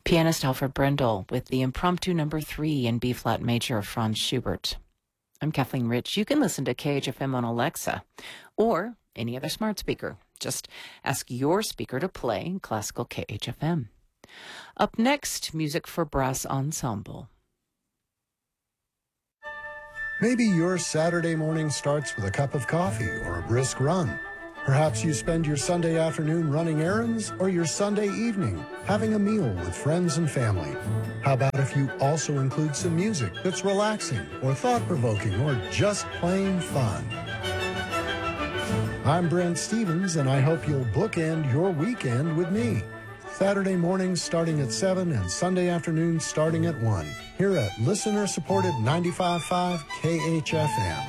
Pianist Alfred Brendel with the Impromptu Number 3 in B-flat major of Franz Schubert. I'm Kathleen Rich. You can listen to KHFM on Alexa or any other smart speaker. Just ask your speaker to play classical KHFM. Up next, music for brass ensemble. Maybe your Saturday morning starts with a cup of coffee or a brisk run. Perhaps you spend your Sunday afternoon running errands or your Sunday evening having a meal with friends and family. How about if you also include some music that's relaxing or thought-provoking or just plain fun? I'm Brent Stevens, and I hope you'll bookend your weekend with me. Saturday mornings starting at 7 and Sunday afternoons starting at 1 here at listener-supported 95.5 KHFM.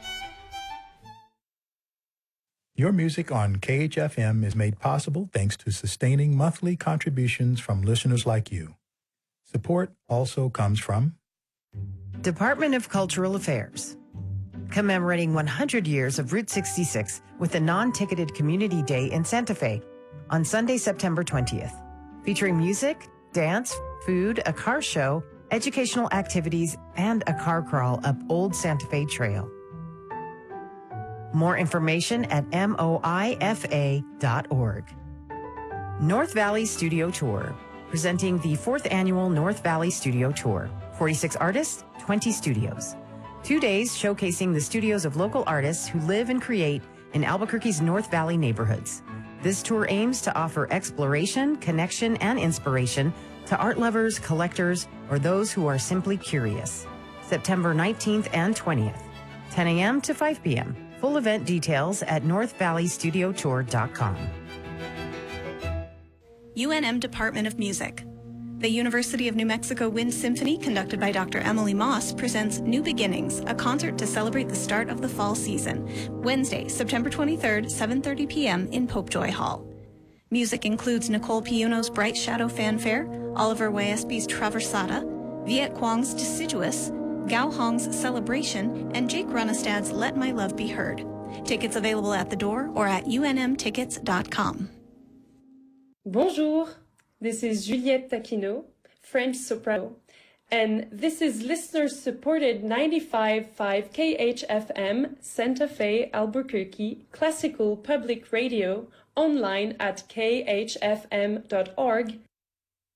Your music on KHFM is made possible thanks to sustaining monthly contributions from listeners like you. Support also comes from Department of Cultural Affairs, commemorating 100 years of Route 66 with a non-ticketed Community Day in Santa Fe on Sunday, September 20th, featuring music, dance, food, a car show, educational activities, and a car crawl up Old Santa Fe Trail. More information at moifa.org. North Valley Studio Tour, presenting the 4th annual North Valley Studio Tour. 46 artists, 20 studios. 2 days showcasing the studios of local artists who live and create in Albuquerque's North Valley neighborhoods. This tour aims to offer exploration, connection, and inspiration to art lovers, collectors, or those who are simply curious. September 19th and 20th, 10 a.m. to 5 p.m. Full event details at northvalleystudiotour.com. UNM Department of Music. The University of New Mexico Wind Symphony, conducted by Dr. Emily Moss, presents New Beginnings, a concert to celebrate the start of the fall season. Wednesday, September 23rd, 7:30 p.m. in Popejoy Hall. Music includes Nicole Piuno's Bright Shadow Fanfare, Oliver Wiespi's Traversata, Viet Quang's Deciduous, Gao Hong's Celebration, and Jake Runestad's Let My Love Be Heard. Tickets available at the door or at unmtickets.com. Bonjour, this is Juliette Taquino, French soprano, and this is listener-supported 95.5 KHFM Santa Fe, Albuquerque, classical public radio, online at khfm.org